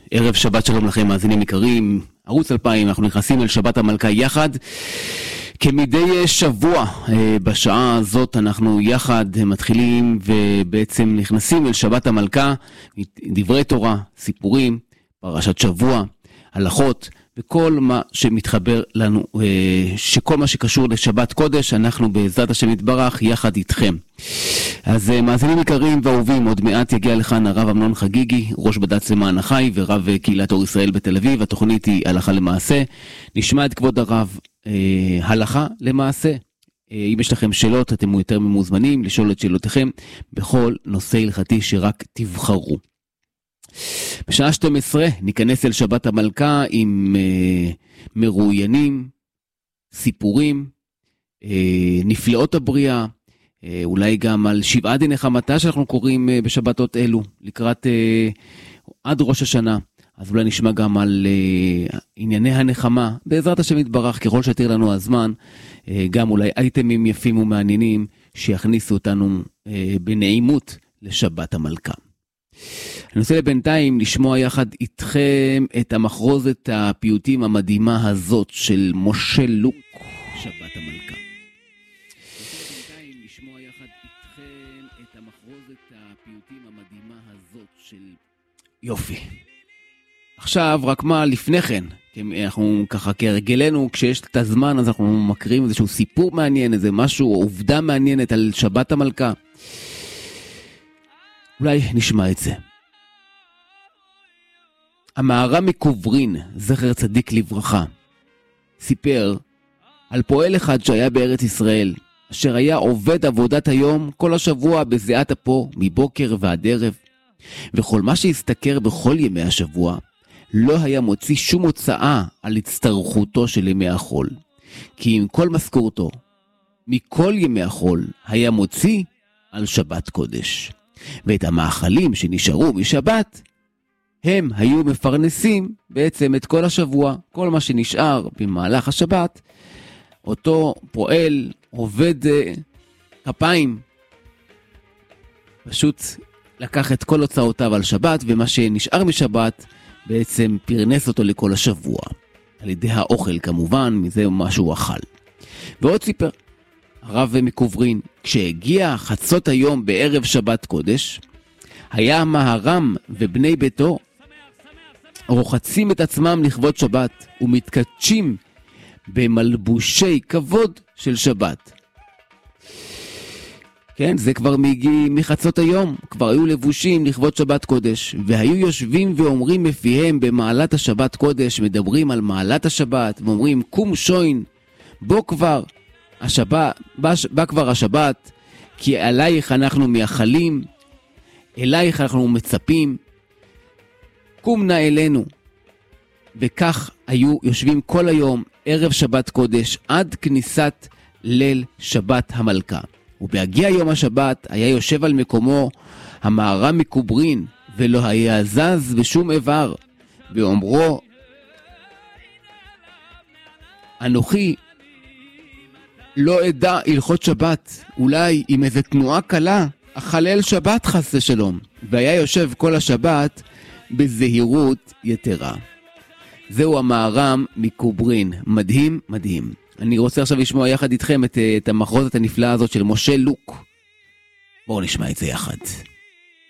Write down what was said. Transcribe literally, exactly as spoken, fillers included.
ערב שבת שלום לכם מאזינים יקרים, ערוץ אלפיים, אנחנו נכנסים אל שבת המלכה יחד. כמדי שבוע בשעה הזאת אנחנו יחד מתחילים ובעצם נכנסים אל שבת המלכה, דברי תורה, סיפורים, פרשת שבוע, הלכות וכל מה שמתחבר לנו, שכל מה שקשור לשבת קודש, אנחנו בעזרת השם יתברך יחד איתכם. אז מאזינים יקרים ואהובים, עוד מעט יגיע לכאן הרב אמנון חגיגי, ראש בד"ץ למען החי ורב קהילת אור ישראל בתל אביב. התוכנית היא הלכה למעשה. נשמע את כבוד הרב אה, הלכה למעשה. אה, אם יש לכם שאלות, אתם יותר ממוזמנים לשאול את שאלותיכם בכל נושא הלכתי שרק תבחרו. בשעה שתים עשרה ניכנס אל שבת המלכה עם אה, מרואיינים, סיפורים, אה, נפלאות הבריאה, אה, אולי גם על שבעה דיני חמתה שאנחנו קוראים אה, בשבתות אלו, לקראת אה, עד ראש השנה. אז אולי נשמע גם על אה, ענייני הנחמה, בעזרת השם יתברך ככל שיתיר לנו הזמן, אה, גם אולי אייטמים יפים ומעניינים שיכניסו אותנו אה, בנעימות לשבת המלכה. אני רוצה לבינתיים לשמוע יחד איתכם את המחרוזת הפיוטים המדהימה הזאת של משה לוק, שבת המלכה. בינתיים לשמוע יחד איתכם את המחרוזת הפיוטים המדהימה הזאת של יופי. עכשיו רק מה לפני כן, אנחנו ככה כרגלנו כשיש את הזמן אז אנחנו מקריאים איזשהו סיפור מעניין, איזה משהו, עובדה מעניינת על שבת המלכה. אולי נשמע את זה. המהר"ם מקוברין, זכר צדיק לברכה, סיפר על פועל אחד שהיה בארץ ישראל, אשר היה עובד עבודת היום כל השבוע בזיעת אפו מבוקר ועד ערב, וכל מה שהסתכר בכל ימי השבוע, לא היה מוציא שום הוצאה על הצטרכותו של ימי החול, כי עם כל משכורתו, מכל ימי החול, היה מוציא על שבת קודש. ואת המאכלים שנשארו משבת, הם היו מפרנסים בעצם את כל השבוע, כל מה שנשאר במהלך השבת, אותו פועל, עובד כפיים, פשוט לקח את כל הוצאותיו על שבת, ומה שנשאר משבת בעצם פרנס אותו לכל השבוע, על ידי האוכל כמובן, מזה מה שהוא אכל. ועוד סיפר, הרב מקוברין, כשהגיע חצות היום בערב שבת קודש, היה המהר"ם ובני ביתו רוחצים את עצמם לכבוד שבת ומתקדשים במלבושי כבוד של שבת. כן, זה כבר מגיע מחצות היום, כבר היו לבושים לכבוד שבת קודש, והיו יושבים ואומרים מפיהם במעלת השבת קודש, מדברים על מעלת השבת, ואומרים קום שוין, בוא כבר, השבת, בא, בא כבר השבת, כי עלייך אנחנו מייחלים, אלייך אנחנו מצפים, קום נא אלינו. וכך היו יושבים כל היום ערב שבת קודש עד כניסת ליל שבת המלכה. ובהגיע יום השבת היה יושב על מקומו המהר"ם מקוברין, ולא היה זז בשום איבר, ואומרו, אנוכי לא אדע הלכות שבת, אולי עם איזה תנועה קלה, החלל שבת חס ושלום. והיה יושב כל השבת בזהירות יתרה. זהו המהר"ם מקוברין, מדהים מדהים. אני רוצה עכשיו לשמוע יחד איתכם את, את המחרוזת הנפלאה הזאת של משה לוק. בואו נשמע את זה יחד.